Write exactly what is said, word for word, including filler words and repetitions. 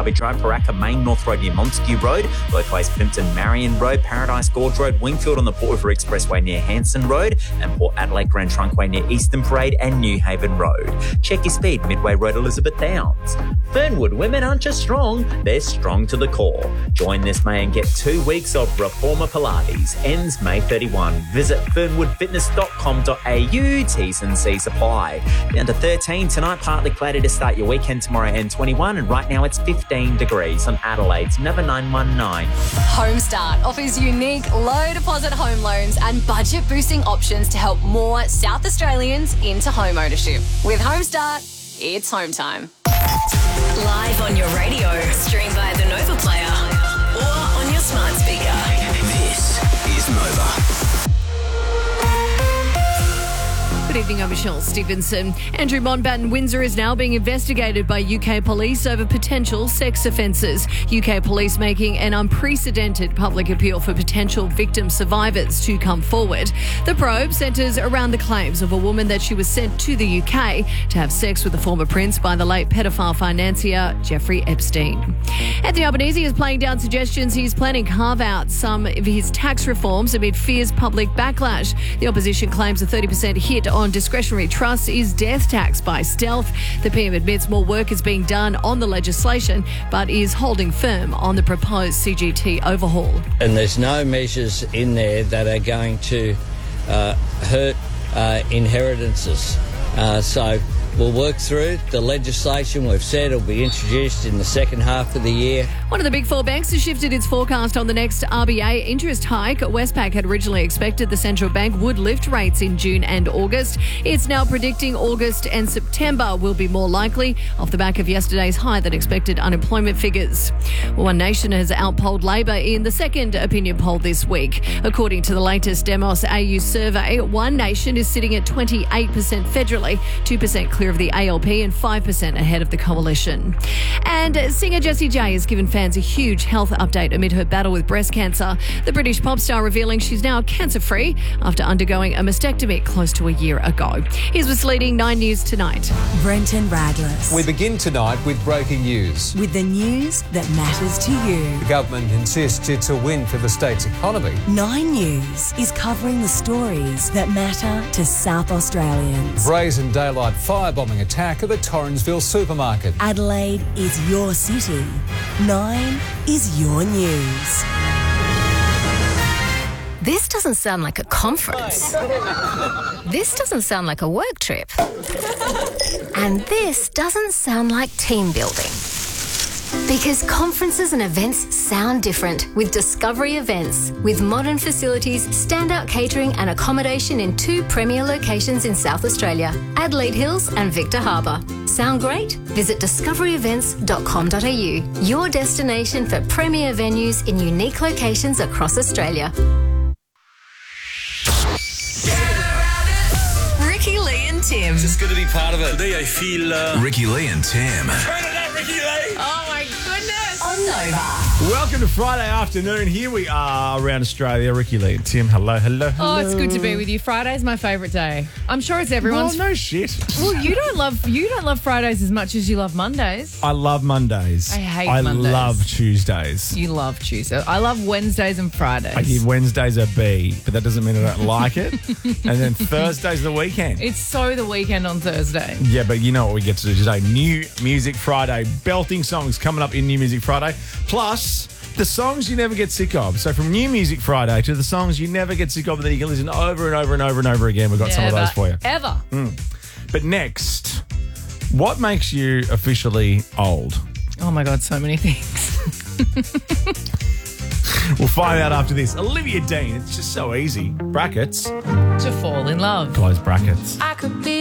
Derby Drive, Paraka Main, North Road near Montague Road, both ways Pimpton, Marion Road, Paradise Gorge Road, Wingfield on the Port River Expressway near Hanson Road, and Port Adelaide Grand Trunkway near Eastern Parade and New Haven Road. Check your speed, Midway Road, Elizabeth Downs. Fernwood women aren't just strong, they're strong to the core. Join this May and get two weeks of Reformer Pilates. Ends May thirty-first. Visit fernwood fitness dot com dot a u. T's and C's apply. Down to thirteen tonight, partly cloudy to start your weekend tomorrow and twenty-one, and right now it's fifteen degrees on Adelaide's Number nine one nine. Homestart offers unique low deposit home loans and budget boosting options to help more South Australians into home ownership. With Homestart, it's home time. Live on your radio, stream via the Nova Player or on your smart speaker. This is Nova. Good evening, I'm Michelle Stevenson. Andrew Mountbatten Windsor is now being investigated by U K police over potential sex offences. U K police making an unprecedented public appeal for potential victim survivors to come forward. The probe centres around the claims of a woman that she was sent to the U K to have sex with the former prince by the late pedophile financier Jeffrey Epstein. Anthony Albanese is playing down suggestions he's planning to carve out some of his tax reforms amid fierce public backlash. The opposition claims a thirty percent hit on discretionary trusts is death tax by stealth. The P M admits more work is being done on the legislation, but is holding firm on the proposed C G T overhaul. And there's no measures in there that are going to uh, hurt uh, inheritances. Uh, so we'll work through the legislation. We've said it'll be introduced in the second half of the year. One of the big four banks has shifted its forecast on the next R B A interest hike. Westpac had originally expected the central bank would lift rates in June and August. It's now predicting August and September will be more likely off the back of yesterday's higher than expected unemployment figures. One Nation has outpolled Labor in the second opinion poll this week. According to the latest Demos A U survey, One Nation is sitting at twenty-eight percent federally, two percent clear of the A L P and five percent ahead of the coalition. And singer Jessie J has given fans a huge health update amid her battle with breast cancer. The British pop star revealing she's now cancer-free after undergoing a mastectomy close to a year ago. Here's what's leading Nine News tonight. Brenton Radless. We begin tonight with breaking news. With the news that matters to you. The government insists it's a win for the state's economy. Nine News is covering the stories that matter to South Australians. Brazen daylight firebombing attack at the Torrensville supermarket. Adelaide is your city. Nine is your news. This doesn't sound like a conference. This doesn't sound like a work trip. And this doesn't sound like team building. Because conferences and events sound different with Discovery Events. With modern facilities, standout catering and accommodation in two premier locations in South Australia, Adelaide Hills and Victor Harbour. Sound great? Visit discovery events dot com dot a u, your destination for premier venues in unique locations across Australia. Ricky Lee and Tim. Just good to be part of it. Today I feel... Uh... Ricky Lee and Tim. Turn it up, Ricky Lee! Oh my goodness! On Nova. Welcome to Friday afternoon. Here we are around Australia. Ricky Lee and Tim. Hello, hello, hello. Oh, it's good to be with you. Friday's my favourite day. I'm sure it's everyone's. Oh, no shit. Well, you don't love you don't love Fridays as much as you love Mondays. I love Mondays. I hate I Mondays. I love Tuesdays. You love Tuesday. I love Wednesdays and Fridays. I give Wednesdays a B, but that doesn't mean I don't like it. And then Thursday's the weekend. It's so the weekend on Thursday. Yeah, but you know what we get to do today. New Music Friday. Belting songs coming up in New Music Friday. Plus, the songs you never get sick of. So from New Music Friday to the songs you never get sick of that you can listen over and over and over and over again. We've got Never, some of those for you. Ever. Mm. But next, what makes you officially old? Oh my God, so many things. We'll find out after this. Olivia Dean. It's just so easy. Brackets. To fall in love. Close brackets. I could be